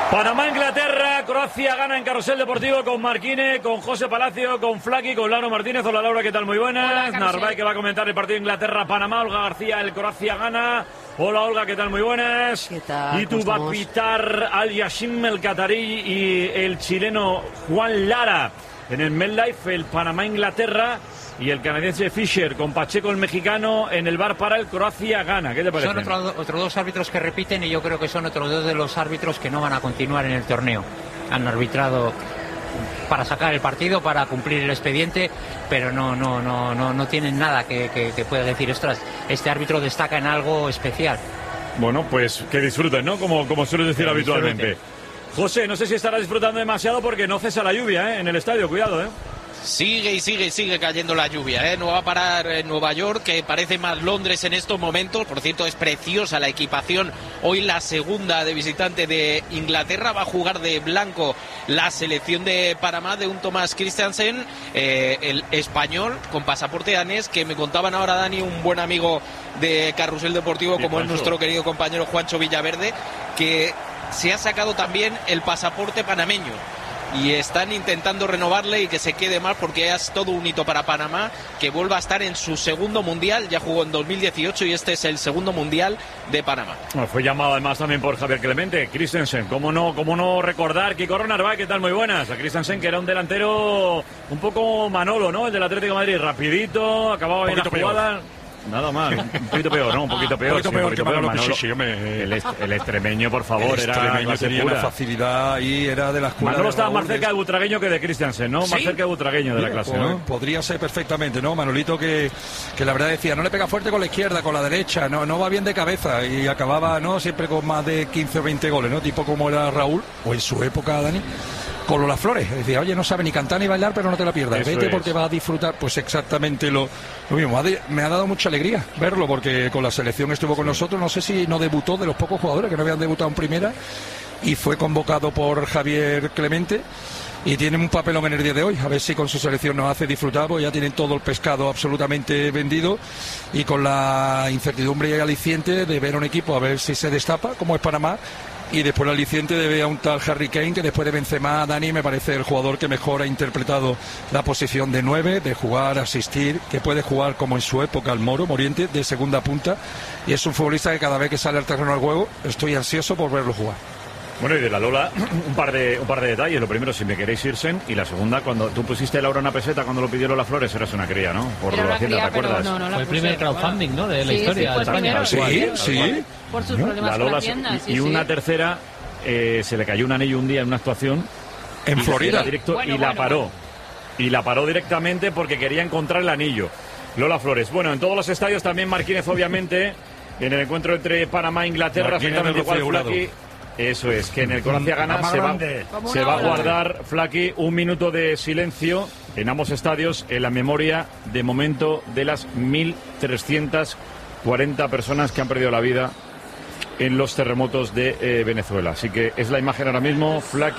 Panamá-Inglaterra, Croacia gana en Carrusel Deportivo con Marquine, con José Palacio, con Flaki, con Laura Martínez. Hola Laura, ¿qué tal? Muy buenas. Narváez, que va a comentar el partido Inglaterra-Panamá. Olga García, el Croacia gana. Hola Olga, ¿qué tal? Muy buenas. ¿Qué tal? Y tu va a pitar Al Yashim, el catarí, y el chileno Juan Lara. En el MetLife, el Panamá-Inglaterra y el canadiense Fisher con Pacheco, el mexicano, en el bar para el Croacia gana. ¿Qué te parece? Son otros dos árbitros que repiten y yo creo que son otros dos de los árbitros que no van a continuar en el torneo. Han arbitrado para sacar el partido, para cumplir el expediente, pero no tienen nada que pueda decir, ostras, este árbitro destaca en algo especial. Bueno, pues que disfruten, ¿no? Como sueles decir habitualmente. José, no sé si estará disfrutando demasiado porque no cesa la lluvia, en el estadio, cuidado, Sigue cayendo la lluvia, No va a parar en Nueva York, que parece más Londres en estos momentos. Por cierto, es preciosa la equipación. Hoy la segunda de visitante de Inglaterra. Va a jugar de blanco la selección de Panamá, de un Thomas Christiansen, el español con pasaporte danés, que me contaban ahora, Dani, un buen amigo de Carrusel Deportivo, como es nuestro querido compañero Juancho Villaverde, que se ha sacado también el pasaporte panameño. Y están intentando renovarle y que se quede más, porque es todo un hito para Panamá, que vuelva a estar en su segundo mundial. Ya jugó en 2018 y este es el segundo mundial de Panamá. Bueno, fue llamado además también por Javier Clemente, Christensen. ¿Cómo no recordar? Kiko Narváez, ¿qué tal? Muy buenas. A Christensen, que era un delantero un poco Manolo, ¿no? El del Atlético de Madrid, rapidito, acababa bien la jugada. Nada más, un poquito peor, ¿no? Un poquito peor. Un poquito peor que Manolo. El extremeño, por favor, el extremeño tenía una facilidad y era de la escuela. Manolo estaba más cerca de Butragueño que de Christiansen, ¿no? ¿Sí? Más cerca de Butragueño de la clase, ¿no? Podría ser perfectamente, ¿no? Manolito que la verdad decía, no le pega fuerte con la izquierda, con la derecha, no va bien de cabeza, y acababa, ¿no? Siempre con más de 15 o 20 goles, ¿no? Tipo como era Raúl, o en su época, Dani, con Lola Flores. Decía, oye, no sabe ni cantar ni bailar, pero no te la pierdas. Eso vete porque vas a disfrutar. Pues exactamente lo mismo. Me ha dado mucha alegría verlo, porque con la selección estuvo con nosotros. No sé si no debutó, de los pocos jugadores que no habían debutado en primera, y fue convocado por Javier Clemente. Y tienen un papelón en el día de hoy, a ver si con su selección nos hace disfrutar, porque ya tienen todo el pescado absolutamente vendido, y con la incertidumbre y aliciente de ver a un equipo a ver si se destapa, como es Panamá, y después el aliciente de ver a un tal Harry Kane, que después de Benzema, Dani, me parece el jugador que mejor ha interpretado la posición de 9, de jugar, asistir, que puede jugar como en su época el Moriente, de segunda punta, y es un futbolista que cada vez que sale al terreno del juego estoy ansioso por verlo jugar. Bueno, y de la Lola, un par de detalles. Lo primero, si me queréis irse. Y la segunda, cuando tú pusiste a Laura una peseta cuando lo pidió Lola Flores, eras una cría, ¿no? Por la Hacienda, ¿te acuerdas? No fue el primer crowdfunding, ¿no? De la historia de España. Sí. Por sus problemas con la Hacienda, y una tercera, se le cayó un anillo un día en una actuación en Florida. Y la paró directamente porque quería encontrar el anillo. Lola Flores. Bueno, en todos los estadios también Marquínez, obviamente, en el encuentro entre Panamá e Inglaterra, perfectamente igual Flaki. Eso es, que en el Croacia gana se va a guardar, Flaki, un minuto de silencio en ambos estadios en la memoria, de momento, de las 1.340 personas que han perdido la vida en los terremotos de Venezuela. Así que es la imagen ahora mismo, Flaki.